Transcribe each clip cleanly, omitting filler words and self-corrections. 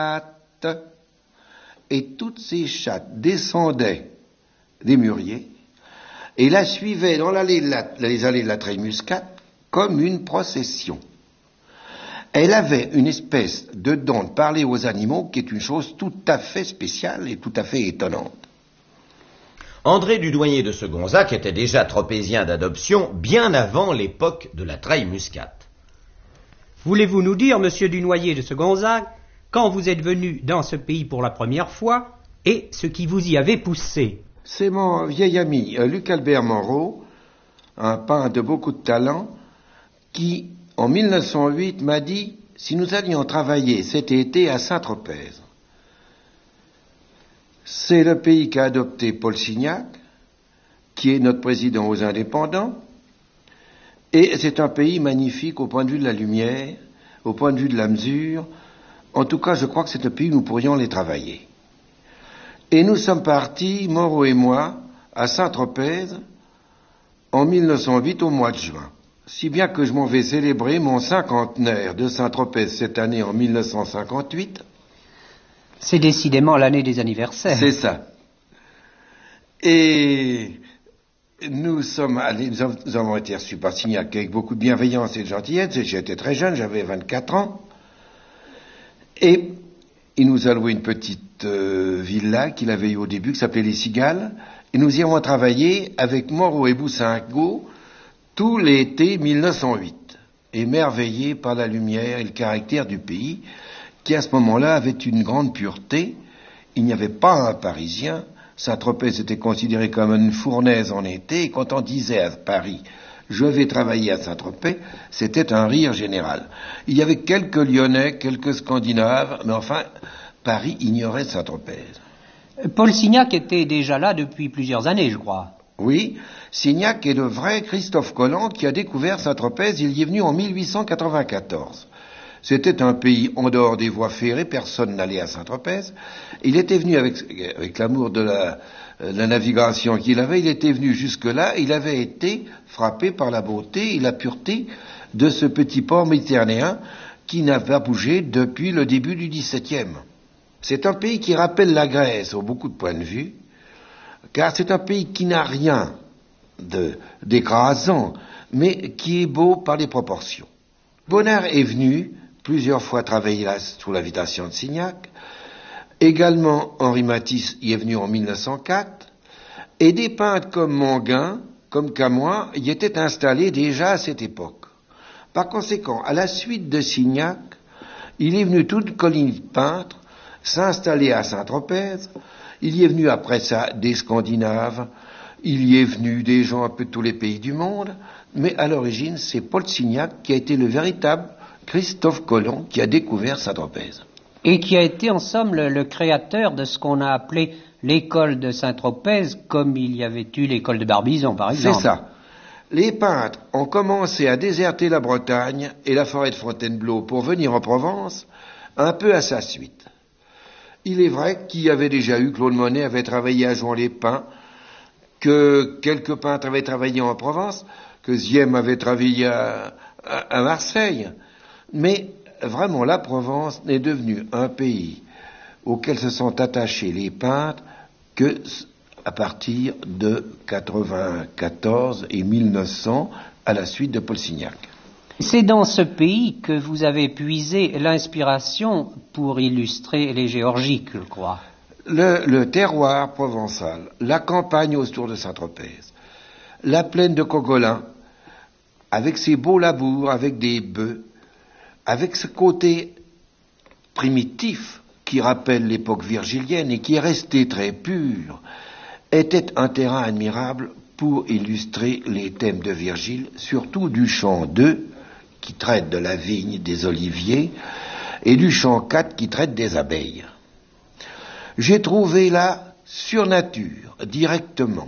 et toutes ces chattes descendaient des mûriers et la suivaient dans les allées de la Treille Muscat comme une procession. Elle avait une espèce de don de parler aux animaux qui est une chose tout à fait spéciale et tout à fait étonnante. André Dudoyer de Segonzac était déjà tropézien d'adoption bien avant l'époque de la Treille Muscat. Voulez-vous nous dire, monsieur Dunoyer de Segonzac, quand vous êtes venu dans ce pays pour la première fois et ce qui vous y avait poussé? C'est mon vieil ami Luc-Albert Moreau, un peintre de beaucoup de talent, qui, en 1908, m'a dit si nous allions travailler cet été à Saint-Tropez. C'est le pays qu'a adopté Paul Signac, qui est notre président aux indépendants, et c'est un pays magnifique au point de vue de la lumière, au point de vue de la mesure. En tout cas, je crois que c'est un pays où nous pourrions les travailler. Et nous sommes partis, Moreau et moi, à Saint-Tropez, en 1908, au mois de juin. Si bien que je m'en vais célébrer mon cinquantenaire de Saint-Tropez cette année en 1958. C'est décidément l'année des anniversaires. C'est ça. Et nous sommes allés, nous avons été reçus par Signac avec beaucoup de bienveillance et de gentillesse. J'étais très jeune, j'avais 24 ans. Et il nous a loué une petite villa qu'il avait eue au début, qui s'appelait Les Cigales. Et nous y avons travaillé avec Moreau et Boussingault tout l'été 1908, émerveillés par la lumière et le caractère du pays, qui à ce moment-là avait une grande pureté. Il n'y avait pas un Parisien. Saint-Tropez était considéré comme une fournaise en été, et quand on disait à Paris « je vais travailler à Saint-Tropez », c'était un rire général. Il y avait quelques Lyonnais, quelques Scandinaves, mais enfin, Paris ignorait Saint-Tropez. Paul Signac était déjà là depuis plusieurs années, je crois. Oui, Signac est le vrai Christophe Colomb qui a découvert Saint-Tropez. Il y est venu en 1894. C'était un pays en dehors des voies ferrées, personne n'allait à Saint-Tropez. Il était venu avec l'amour de la navigation qu'il avait, il était venu jusque-là, il avait été frappé par la beauté et la pureté de ce petit port méditerranéen qui n'a pas bougé depuis le début du XVIIe. C'est un pays qui rappelle la Grèce au beaucoup de points de vue, car c'est un pays qui n'a rien d'écrasant, mais qui est beau par les proportions. Bonnard est venu plusieurs fois travailler là sous l'invitation de Signac. Également, Henri Matisse y est venu en 1904. Et des peintres comme Manguin, comme Camoin, y étaient installés déjà à cette époque. Par conséquent, à la suite de Signac, il est venu toute colline de peintres s'installer à Saint-Tropez. Il y est venu après ça des Scandinaves, il y est venu des gens un peu de tous les pays du monde, mais à l'origine, c'est Paul Signac qui a été le véritable Christophe Colomb qui a découvert Saint-Tropez. Et qui a été en somme le créateur de ce qu'on a appelé l'école de Saint-Tropez, comme il y avait eu l'école de Barbizon, par exemple. C'est ça. Les peintres ont commencé à déserter la Bretagne et la forêt de Fontainebleau pour venir en Provence, un peu à sa suite. Il est vrai qu'il y avait déjà eu, Claude Monet avait travaillé à Juan-les-Pins, que quelques peintres avaient travaillé en Provence, que Ziem avait travaillé à Marseille. Mais vraiment, la Provence n'est devenue un pays auquel se sont attachés les peintres que à partir de 94 et 1900, à la suite de Paul Signac. C'est dans ce pays que vous avez puisé l'inspiration pour illustrer les géorgiques, je crois. Le terroir provençal, la campagne autour de Saint-Tropez, la plaine de Cogolin, avec ses beaux labours, avec des bœufs, avec ce côté primitif qui rappelle l'époque virgilienne et qui est resté très pur, était un terrain admirable pour illustrer les thèmes de Virgile, surtout du chant 2, qui traite de la vigne, des oliviers, et du chant 4, qui traite des abeilles. J'ai trouvé là, sur nature, directement,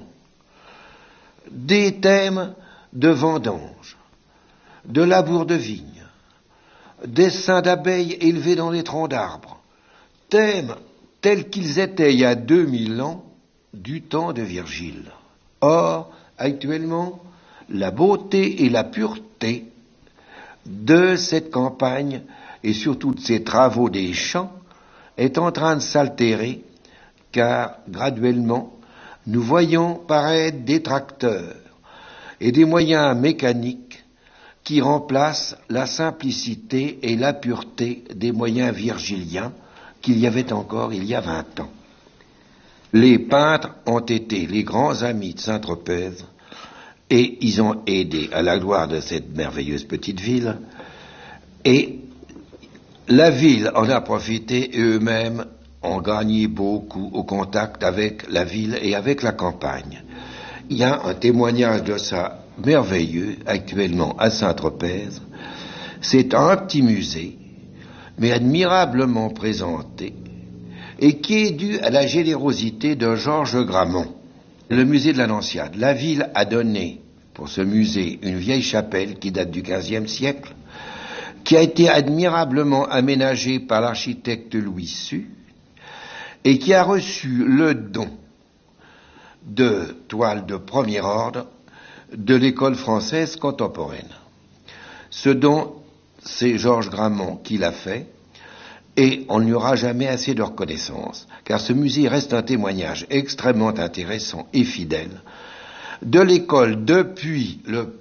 des thèmes de vendange, de labour de vigne, dessins d'abeilles élevées dans les troncs d'arbres, thèmes tels qu'ils étaient il y a 2000 ans du temps de Virgile. Or, actuellement, la beauté et la pureté de cette campagne et surtout de ces travaux des champs est en train de s'altérer, car graduellement, nous voyons paraître des tracteurs et des moyens mécaniques qui remplacent la simplicité et la pureté des moyens virgiliens qu'il y avait encore il y a 20 ans. Les peintres ont été les grands amis de Saint-Tropez et ils ont aidé à la gloire de cette merveilleuse petite ville, et la ville en a profité et eux-mêmes ont gagné beaucoup au contact avec la ville et avec la campagne. Il y a un témoignage de ça merveilleux actuellement à Saint-Tropez. C'est un petit musée, mais admirablement présenté, et qui est dû à la générosité de Georges Gramont. Le musée de l'Annonciade. La ville a donné pour ce musée une vieille chapelle qui date du XVe siècle, qui a été admirablement aménagée par l'architecte Louis Su, et qui a reçu le don de toiles de premier ordre de l'école française contemporaine. Ce don, c'est Georges Gramont qui l'a fait, et on n'y aura jamais assez de reconnaissance, car ce musée reste un témoignage extrêmement intéressant et fidèle de l'école depuis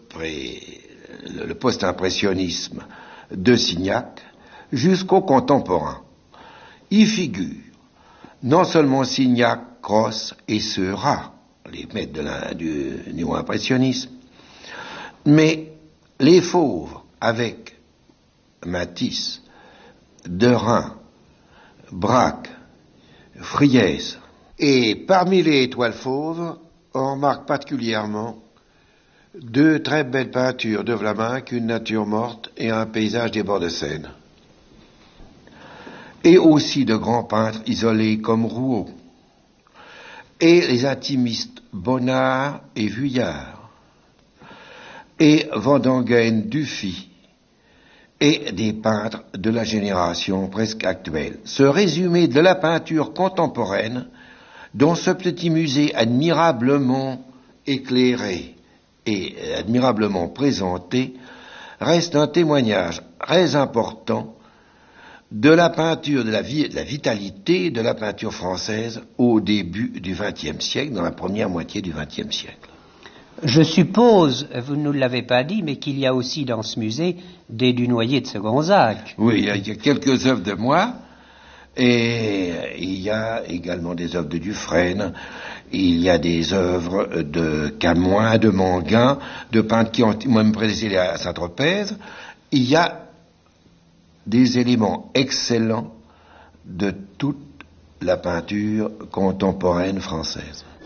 le post-impressionnisme de Signac jusqu'au contemporain. Y figure non seulement Signac, Cros et Seurat, les maîtres du néo-impressionnisme, mais les fauves avec Matisse, Derain, Braque, Friès. Et parmi les toiles fauves, on remarque particulièrement deux très belles peintures de Vlaminck, une nature morte et un paysage des bords de Seine. Et aussi de grands peintres isolés comme Rouault, et les intimistes Bonnard et Vuillard, et Vandengen Dufy, et des peintres de la génération presque actuelle. Ce résumé de la peinture contemporaine, dont ce petit musée admirablement éclairé et admirablement présenté, reste un témoignage très important de la peinture, de la vitalité de la peinture française au début du XXe siècle, dans la première moitié du XXe siècle. Je suppose, vous ne nous l'avez pas dit, mais qu'il y a aussi dans ce musée des Dunoyer de Gonzague. Oui, il y a quelques œuvres de moi, et il y a également des œuvres de Dufresne, il y a des œuvres de Camoin, de Manguin, de peintres qui ont même précédé à Saint-Tropez. Il y a des éléments excellents de toute la peinture contemporaine française.